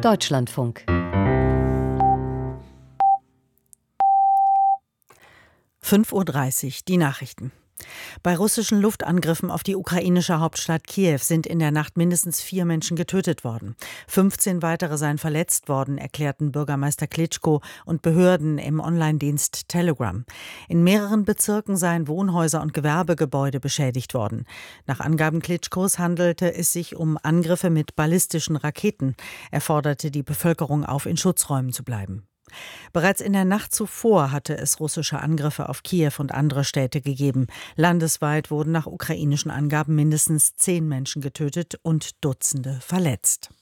Deutschlandfunk. 5:30 Uhr, die Nachrichten. Bei russischen Luftangriffen auf die ukrainische Hauptstadt Kiew sind in der Nacht mindestens 4 Menschen getötet worden. 15 weitere seien verletzt worden, erklärten Bürgermeister Klitschko und Behörden im Online-Dienst Telegram. In mehreren Bezirken seien Wohnhäuser und Gewerbegebäude beschädigt worden. Nach Angaben Klitschkos handelte es sich um Angriffe mit ballistischen Raketen. Er forderte die Bevölkerung auf, in Schutzräumen zu bleiben. Bereits in der Nacht zuvor hatte es russische Angriffe auf Kiew und andere Städte gegeben. Landesweit wurden nach ukrainischen Angaben mindestens 10 Menschen getötet und Dutzende verletzt.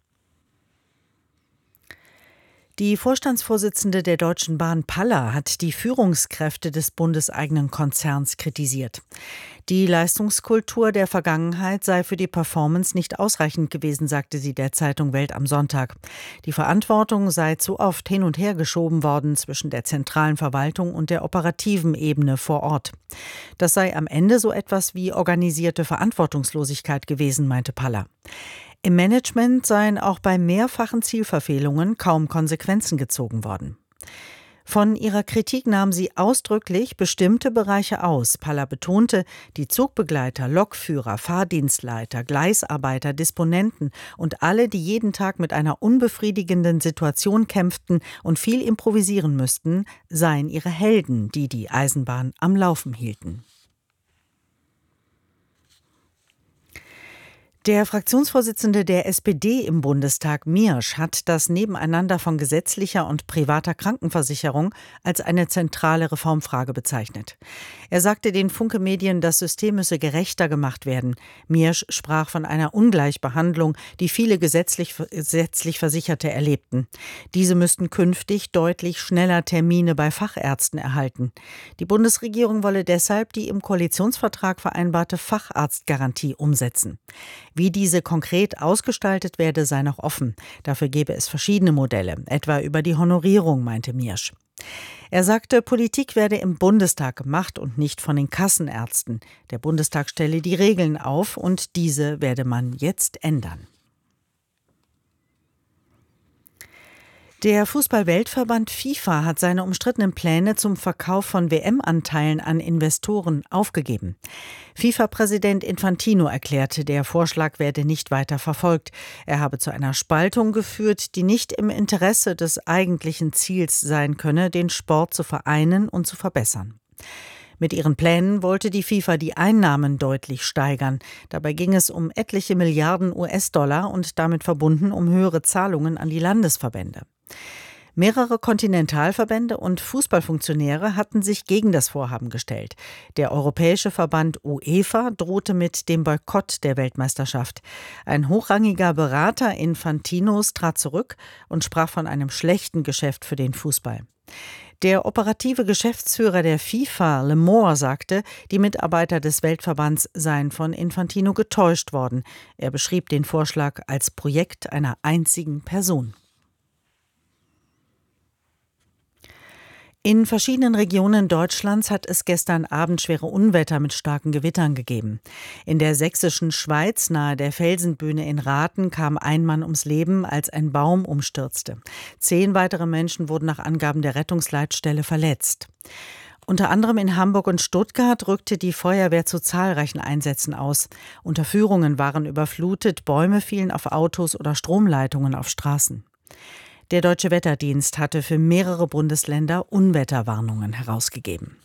Die Vorstandsvorsitzende der Deutschen Bahn, Palla, hat die Führungskräfte des bundeseigenen Konzerns kritisiert. Die Leistungskultur der Vergangenheit sei für die Performance nicht ausreichend gewesen, sagte sie der Zeitung Welt am Sonntag. Die Verantwortung sei zu oft hin und her geschoben worden zwischen der zentralen Verwaltung und der operativen Ebene vor Ort. Das sei am Ende so etwas wie organisierte Verantwortungslosigkeit gewesen, meinte Palla. Im Management seien auch bei mehrfachen Zielverfehlungen kaum Konsequenzen gezogen worden. Von ihrer Kritik nahm sie ausdrücklich bestimmte Bereiche aus. Palla betonte, die Zugbegleiter, Lokführer, Fahrdienstleiter, Gleisarbeiter, Disponenten und alle, die jeden Tag mit einer unbefriedigenden Situation kämpften und viel improvisieren müssten, seien ihre Helden, die die Eisenbahn am Laufen hielten. Der Fraktionsvorsitzende der SPD im Bundestag, Miersch, hat das Nebeneinander von gesetzlicher und privater Krankenversicherung als eine zentrale Reformfrage bezeichnet. Er sagte den Funke-Medien, das System müsse gerechter gemacht werden. Miersch sprach von einer Ungleichbehandlung, die viele gesetzlich Versicherte erlebten. Diese müssten künftig deutlich schneller Termine bei Fachärzten erhalten. Die Bundesregierung wolle deshalb die im Koalitionsvertrag vereinbarte Facharztgarantie umsetzen. Wie diese konkret ausgestaltet werde, sei noch offen. Dafür gebe es verschiedene Modelle, etwa über die Honorierung, meinte Miersch. Er sagte, Politik werde im Bundestag gemacht und nicht von den Kassenärzten. Der Bundestag stelle die Regeln auf und diese werde man jetzt ändern. Der Fußball-Weltverband FIFA hat seine umstrittenen Pläne zum Verkauf von WM-Anteilen an Investoren aufgegeben. FIFA-Präsident Infantino erklärte, der Vorschlag werde nicht weiter verfolgt. Er habe zu einer Spaltung geführt, die nicht im Interesse des eigentlichen Ziels sein könne, den Sport zu vereinen und zu verbessern. Mit ihren Plänen wollte die FIFA die Einnahmen deutlich steigern. Dabei ging es um etliche Milliarden US-Dollar und damit verbunden um höhere Zahlungen an die Landesverbände. Mehrere Kontinentalverbände und Fußballfunktionäre hatten sich gegen das Vorhaben gestellt. Der europäische Verband UEFA drohte mit dem Boykott der Weltmeisterschaft. Ein hochrangiger Berater Infantinos trat zurück und sprach von einem schlechten Geschäft für den Fußball. Der operative Geschäftsführer der FIFA, Le Moore, sagte, die Mitarbeiter des Weltverbands seien von Infantino getäuscht worden. Er beschrieb den Vorschlag als Projekt einer einzigen Person. In verschiedenen Regionen Deutschlands hat es gestern Abend schwere Unwetter mit starken Gewittern gegeben. In der sächsischen Schweiz nahe der Felsenbühne in Rathen kam ein Mann ums Leben, als ein Baum umstürzte. 10 weitere Menschen wurden nach Angaben der Rettungsleitstelle verletzt. Unter anderem in Hamburg und Stuttgart rückte die Feuerwehr zu zahlreichen Einsätzen aus. Unterführungen waren überflutet, Bäume fielen auf Autos oder Stromleitungen auf Straßen. Der Deutsche Wetterdienst hatte für mehrere Bundesländer Unwetterwarnungen herausgegeben.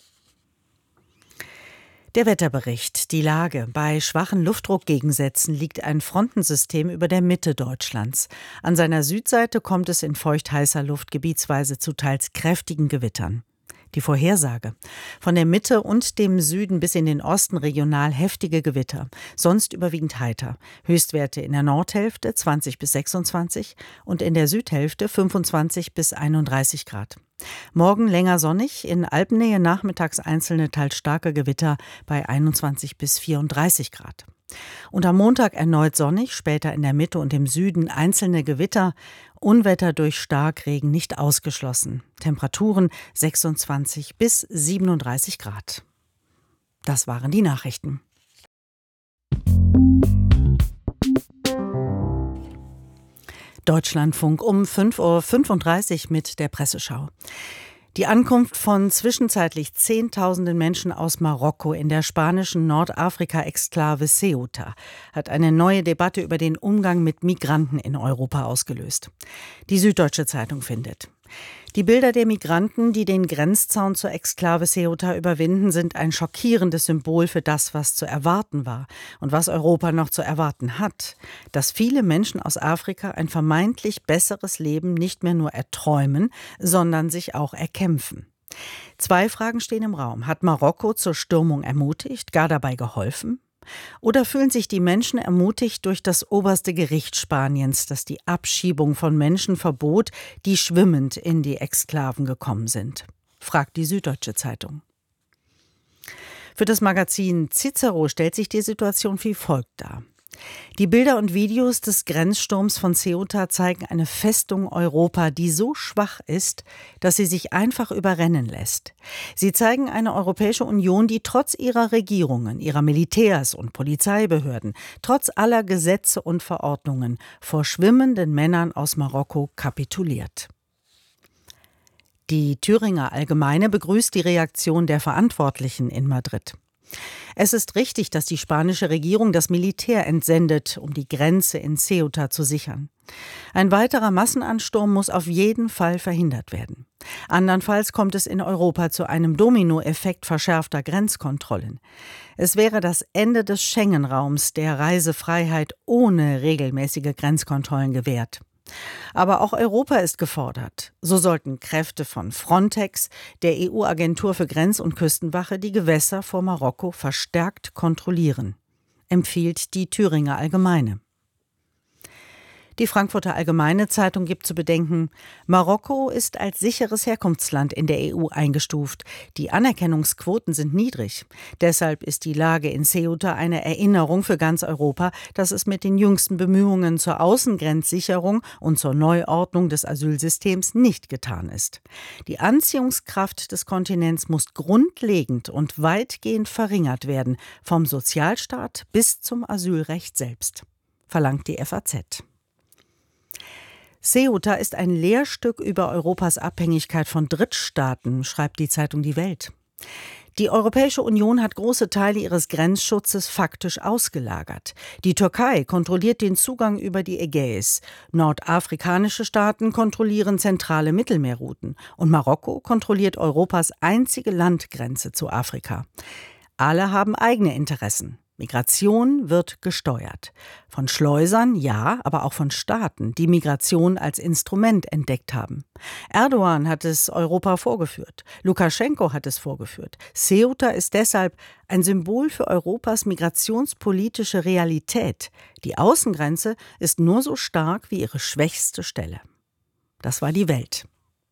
Der Wetterbericht. Die Lage. Bei schwachen Luftdruckgegensätzen liegt ein Frontensystem über der Mitte Deutschlands. An seiner Südseite kommt es in feucht-heißer Luft gebietsweise zu teils kräftigen Gewittern. Die Vorhersage. Von der Mitte und dem Süden bis in den Osten regional heftige Gewitter. Sonst überwiegend heiter. Höchstwerte in der Nordhälfte 20 bis 26 und in der Südhälfte 25 bis 31 Grad. Morgen länger sonnig, in Alpennähe nachmittags einzelne teils starke Gewitter bei 21 bis 34 Grad. Und am Montag erneut sonnig, später in der Mitte und im Süden einzelne Gewitter, Unwetter durch Starkregen nicht ausgeschlossen. Temperaturen 26 bis 37 Grad. Das waren die Nachrichten. Deutschlandfunk um 5:35 Uhr mit der Presseschau. Die Ankunft von zwischenzeitlich Zehntausenden Menschen aus Marokko in der spanischen Nordafrika-Exklave Ceuta hat eine neue Debatte über den Umgang mit Migranten in Europa ausgelöst. Die Süddeutsche Zeitung findet: Die Bilder der Migranten, die den Grenzzaun zur Exklave Ceuta überwinden, sind ein schockierendes Symbol für das, was zu erwarten war und was Europa noch zu erwarten hat. Dass viele Menschen aus Afrika ein vermeintlich besseres Leben nicht mehr nur erträumen, sondern sich auch erkämpfen. Zwei Fragen stehen im Raum. Hat Marokko zur Stürmung ermutigt, gar dabei geholfen? Oder fühlen sich die Menschen ermutigt durch das oberste Gericht Spaniens, das die Abschiebung von Menschen verbot, die schwimmend in die Exklaven gekommen sind? Fragt die Süddeutsche Zeitung. Für das Magazin Cicero stellt sich die Situation wie folgt dar. Die Bilder und Videos des Grenzsturms von Ceuta zeigen eine Festung Europa, die so schwach ist, dass sie sich einfach überrennen lässt. Sie zeigen eine Europäische Union, die trotz ihrer Regierungen, ihrer Militärs und Polizeibehörden, trotz aller Gesetze und Verordnungen vor schwimmenden Männern aus Marokko kapituliert. Die Thüringer Allgemeine begrüßt die Reaktion der Verantwortlichen in Madrid. Es ist richtig, dass die spanische Regierung das Militär entsendet, um die Grenze in Ceuta zu sichern. Ein weiterer Massenansturm muss auf jeden Fall verhindert werden. Andernfalls kommt es in Europa zu einem Dominoeffekt verschärfter Grenzkontrollen. Es wäre das Ende des Schengen-Raums, der Reisefreiheit ohne regelmäßige Grenzkontrollen gewährt. Aber auch Europa ist gefordert. So sollten Kräfte von Frontex, der EU-Agentur für Grenz- und Küstenwache, die Gewässer vor Marokko verstärkt kontrollieren, empfiehlt die Thüringer Allgemeine. Die Frankfurter Allgemeine Zeitung gibt zu bedenken: Marokko ist als sicheres Herkunftsland in der EU eingestuft. Die Anerkennungsquoten sind niedrig. Deshalb ist die Lage in Ceuta eine Erinnerung für ganz Europa, dass es mit den jüngsten Bemühungen zur Außengrenzsicherung und zur Neuordnung des Asylsystems nicht getan ist. Die Anziehungskraft des Kontinents muss grundlegend und weitgehend verringert werden, vom Sozialstaat bis zum Asylrecht selbst, verlangt die FAZ. Ceuta ist ein Lehrstück über Europas Abhängigkeit von Drittstaaten, schreibt die Zeitung Die Welt. Die Europäische Union hat große Teile ihres Grenzschutzes faktisch ausgelagert. Die Türkei kontrolliert den Zugang über die Ägäis. Nordafrikanische Staaten kontrollieren zentrale Mittelmeerrouten. Und Marokko kontrolliert Europas einzige Landgrenze zu Afrika. Alle haben eigene Interessen. Migration wird gesteuert. Von Schleusern, ja, aber auch von Staaten, die Migration als Instrument entdeckt haben. Erdogan hat es Europa vorgeführt. Lukaschenko hat es vorgeführt. Ceuta ist deshalb ein Symbol für Europas migrationspolitische Realität. Die Außengrenze ist nur so stark wie ihre schwächste Stelle. Das war die Welt.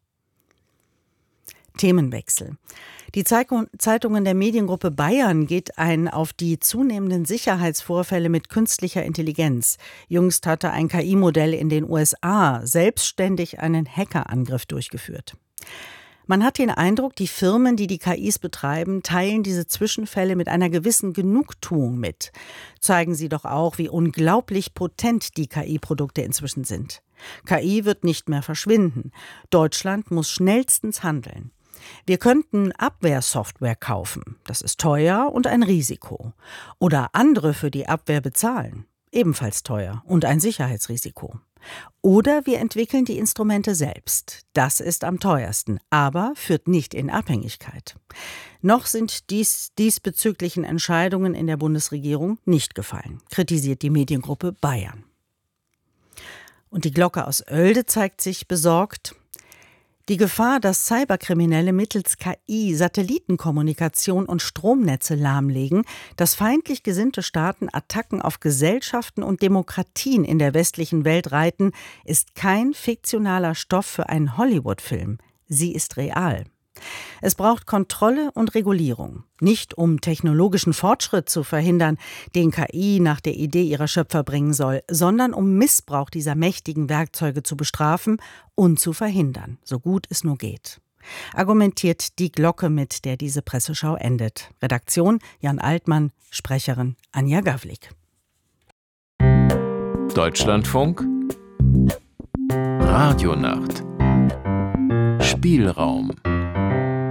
Themenwechsel. Die Zeitungen der Mediengruppe Bayern geht ein auf die zunehmenden Sicherheitsvorfälle mit künstlicher Intelligenz. Jüngst hatte ein KI-Modell in den USA selbstständig einen Hackerangriff durchgeführt. Man hat den Eindruck, die Firmen, die die KIs betreiben, teilen diese Zwischenfälle mit einer gewissen Genugtuung mit. Zeigen sie doch auch, wie unglaublich potent die KI-Produkte inzwischen sind. KI wird nicht mehr verschwinden. Deutschland muss schnellstens handeln. Wir könnten Abwehrsoftware kaufen. Das ist teuer und ein Risiko. Oder andere für die Abwehr bezahlen. Ebenfalls teuer und ein Sicherheitsrisiko. Oder wir entwickeln die Instrumente selbst. Das ist am teuersten, aber führt nicht in Abhängigkeit. Noch sind diesbezüglichen Entscheidungen in der Bundesregierung nicht gefallen, kritisiert die Mediengruppe Bayern. Und die Glocke aus Oelde zeigt sich besorgt: Die Gefahr, dass Cyberkriminelle mittels KI Satellitenkommunikation und Stromnetze lahmlegen, dass feindlich gesinnte Staaten Attacken auf Gesellschaften und Demokratien in der westlichen Welt reiten, ist kein fiktionaler Stoff für einen Hollywood-Film. Sie ist real. Es braucht Kontrolle und Regulierung, nicht um technologischen Fortschritt zu verhindern, den KI nach der Idee ihrer Schöpfer bringen soll, sondern um Missbrauch dieser mächtigen Werkzeuge zu bestrafen und zu verhindern, so gut es nur geht. Argumentiert die Glocke, mit der diese Presseschau endet. Redaktion Jan Altmann, Sprecherin Anja Gawlik. Deutschlandfunk Radionacht. Spielraum.